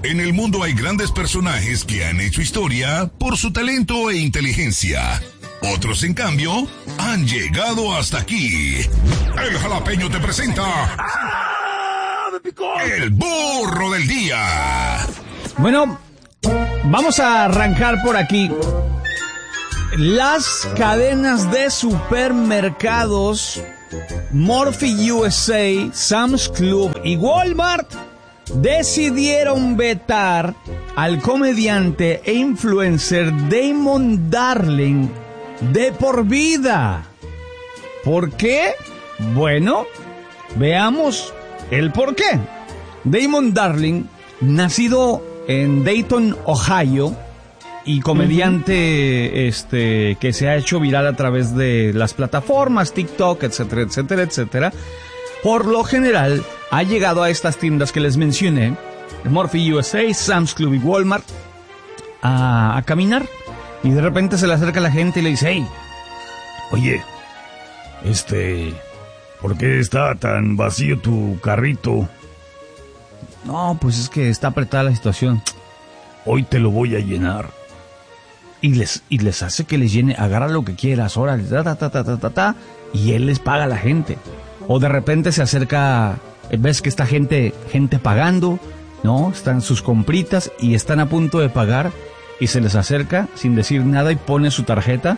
En el mundo hay grandes personajes que han hecho historia por su talento e inteligencia. Otros, en cambio, han llegado hasta aquí. El Jalapeño te presenta... El burro del día. Bueno, vamos a arrancar por aquí. Las cadenas de supermercados Murphy USA, Sam's Club y Walmart decidieron vetar al comediante e influencer Damon Darling de por vida. ¿Por qué? Bueno, veamos el por qué. Damon Darling, nacido en Dayton, Ohio, y comediante que se ha hecho viral a través de las plataformas TikTok, etcétera, etcétera, etcétera. Por lo general, ha llegado a estas tiendas que les mencioné, Murphy USA, Sam's Club y Walmart, a caminar. Y de repente se le acerca a la gente y le dice, hey, oye, ¿por qué está tan vacío tu carrito? No, pues es que está apretada la situación. Hoy te lo voy a llenar. Y les hace que les llene, agarra lo que quieras, órale, y él les paga a la gente. O de repente se acerca, ves que está gente pagando, ¿no? Están sus compritas y están a punto de pagar y se les acerca sin decir nada y pone su tarjeta.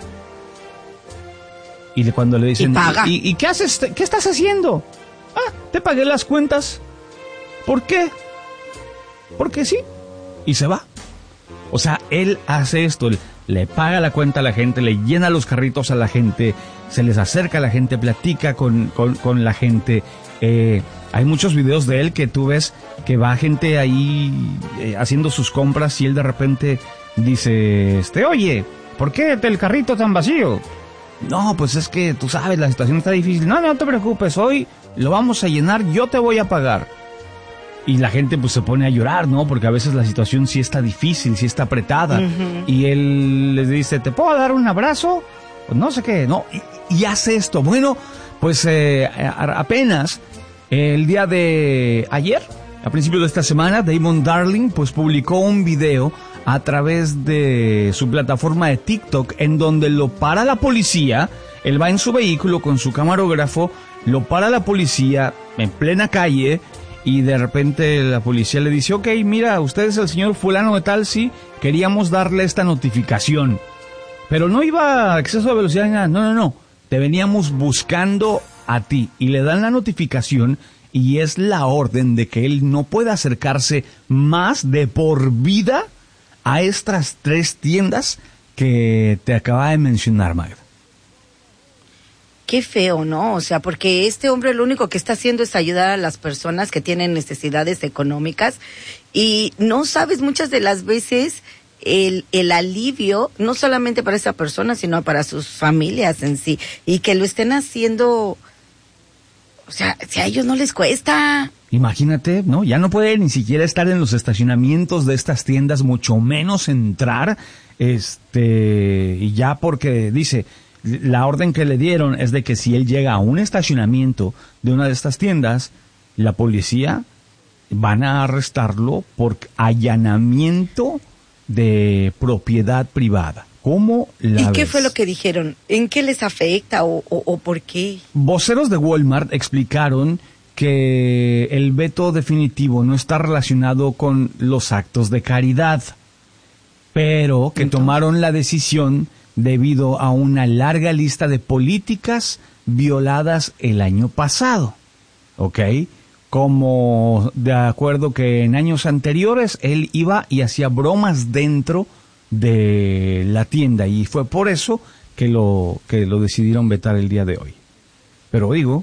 Y cuando le dicen, ¿Y qué haces? ¿Qué estás haciendo? Ah, te pagué las cuentas. ¿Por qué? Porque sí. Y se va. O sea, él hace esto, le paga la cuenta a la gente, le llena los carritos a la gente, se les acerca a la gente, platica con la gente. Hay muchos videos de él que tú ves que va gente ahí haciendo sus compras y él de repente dice, oye, ¿por qué el carrito tan vacío? No, pues es que tú sabes, la situación está difícil. No te preocupes, hoy lo vamos a llenar, yo te voy a pagar. Y la gente pues se pone a llorar, ¿no? Porque a veces la situación sí está difícil, sí está apretada. Uh-huh. Y él les dice, ¿te puedo dar un abrazo? Pues no sé qué, ¿no? Y hace esto. Bueno, pues apenas el día de ayer, a principios de esta semana, Damon Darling pues publicó un video a través de su plataforma de TikTok en donde lo para la policía. Él va en su vehículo con su camarógrafo, lo para la policía en plena calle. Y de repente la policía le dice, ok, mira, usted es el señor fulano de tal, sí, queríamos darle esta notificación. Pero no iba a exceso de velocidad ni nada, no, te veníamos buscando a ti. Y le dan la notificación y es la orden de que él no puede acercarse más de por vida a estas 3 tiendas que te acaba de mencionar, Magda. Qué feo, ¿no? O sea, porque este hombre lo único que está haciendo es ayudar a las personas que tienen necesidades económicas y no sabes muchas de las veces el alivio, no solamente para esa persona, sino para sus familias en sí. Y que lo estén haciendo, o sea, si a ellos no les cuesta. Imagínate, ¿no? Ya no puede ni siquiera estar en los estacionamientos de estas tiendas, mucho menos entrar, y ya porque dice... La orden que le dieron es de que si él llega a un estacionamiento de una de estas tiendas, la policía van a arrestarlo por allanamiento de propiedad privada. ¿Cómo la ves? ¿Y qué fue lo que dijeron? ¿En qué les afecta o por qué? Voceros de Walmart explicaron que el veto definitivo no está relacionado con los actos de caridad, pero que tomaron la decisión debido a una larga lista de políticas violadas el año pasado, ¿ok? Como de acuerdo que en años anteriores él iba y hacía bromas dentro de la tienda y fue por eso que lo decidieron vetar el día de hoy. Pero digo,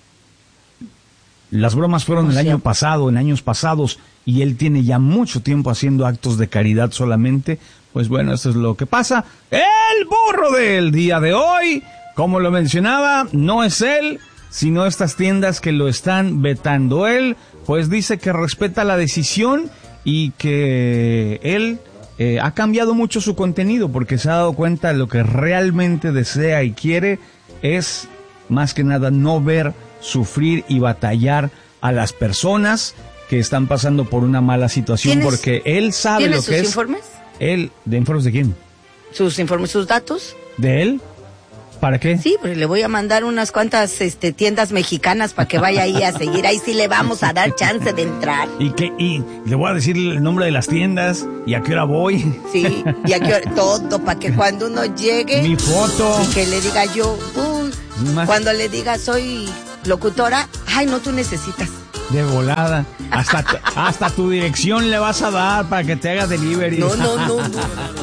las bromas fueron el año pasado, en años pasados, y él tiene ya mucho tiempo haciendo actos de caridad solamente. Pues bueno, eso es lo que pasa. El burro del día de hoy, como lo mencionaba, no es él, sino estas tiendas que lo están vetando. Él, pues dice que respeta la decisión y que él ha cambiado mucho su contenido porque se ha dado cuenta de lo que realmente desea y quiere es, más que nada, no ver sufrir y batallar a las personas que están pasando por una mala situación porque él sabe lo que es. ¿Tiene sus informes? Él, ¿de informes de quién? Sus informes, sus datos. ¿De él? ¿Para qué? Sí, pues le voy a mandar unas cuantas tiendas mexicanas para que vaya ahí a seguir. Ahí sí le vamos a dar chance de entrar. Y le voy a decir el nombre de las tiendas y a qué hora voy. Sí, y a qué hora, todo, para que cuando uno llegue... Mi foto. Y que le diga yo, cuando le diga soy locutora, ay, no, tú necesitas. De volada. Hasta tu dirección le vas a dar para que te haga delivery. No.